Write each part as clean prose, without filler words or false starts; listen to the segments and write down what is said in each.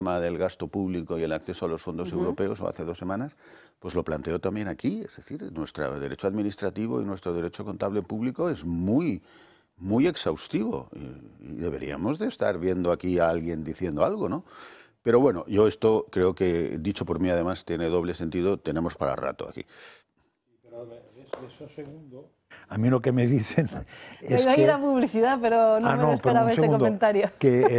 tema del gasto público y el acceso a los fondos europeos, o hace 2 semanas, pues lo planteo también aquí. Es decir, nuestro derecho administrativo y nuestro derecho contable público es muy exhaustivo. Y deberíamos de estar viendo aquí a alguien diciendo algo, ¿no? Pero bueno, yo esto creo que, dicho por mí además, tiene doble sentido, tenemos para rato aquí. Pero de eso segundo, a mí lo que me dicen es que... que... ir a publicidad, pero no me esperaba ese comentario. Que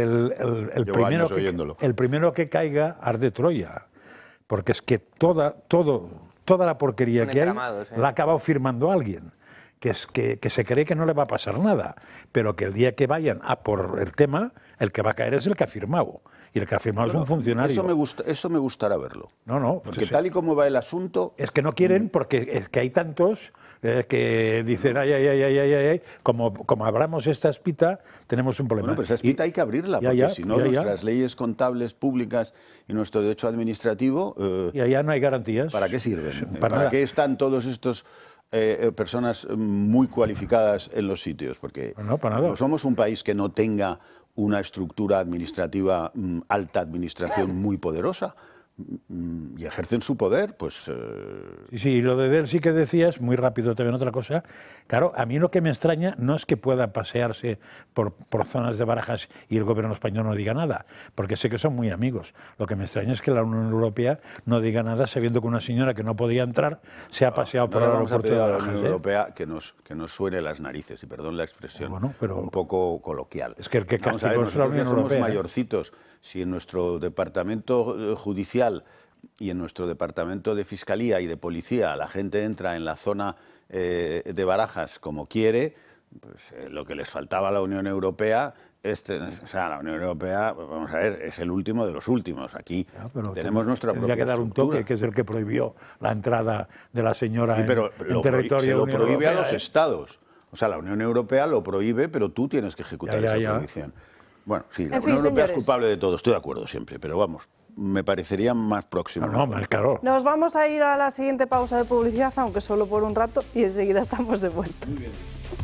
el primero que caiga arde Troya, porque es que toda la porquería que hay la ha acabado firmando alguien. Que se cree que no le va a pasar nada, pero que el día que vayan a por el tema, el que va a caer es el que ha firmado. Y el que ha firmado es un funcionario. Eso me gustará verlo. No. Porque tal y como va el asunto... Es que no quieren, porque es que hay tantos que dicen, ay, como abramos esta espita, tenemos un problema. Bueno, pero esa espita hay que abrirla, porque si no, nuestras leyes contables públicas y nuestro derecho administrativo... y allá no hay garantías. ¿Para qué sirven? ¿Para qué están todos estos... personas muy cualificadas en los sitios? Porque no somos un país que no tenga una estructura administrativa, alta administración muy poderosa, y ejercen su poder, pues... Sí, lo de él sí que decías, muy rápido también otra cosa. Claro, a mí lo que me extraña no es que pueda pasearse por zonas de Barajas y el gobierno español no diga nada, porque sé que son muy amigos. Lo que me extraña es que la Unión Europea no diga nada sabiendo que una señora que no podía entrar se ha paseado por el aeropuerto de Barajas. A la Unión Europea que nos suene las narices, y perdón la expresión, un poco coloquial. Es que el que castigó es la Unión Europea. Somos mayorcitos. Si en nuestro departamento judicial y en nuestro departamento de fiscalía y de policía la gente entra en la zona de Barajas como quiere, pues lo que les faltaba a la Unión Europea, la Unión Europea, vamos a ver, es el último de los últimos. Aquí tenemos nuestra propia tendría que dar un toque, que es el que prohibió la entrada de la señora en territorio se lo prohíbe a los estados. O sea, la Unión Europea lo prohíbe, pero tú tienes que ejecutar esa prohibición. Bueno, sí, la Unión Europea es culpable de todo, estoy de acuerdo siempre, pero vamos, me parecería más próximo. Claro. Nos vamos a ir a la siguiente pausa de publicidad, aunque solo por un rato, y enseguida estamos de vuelta. Muy bien.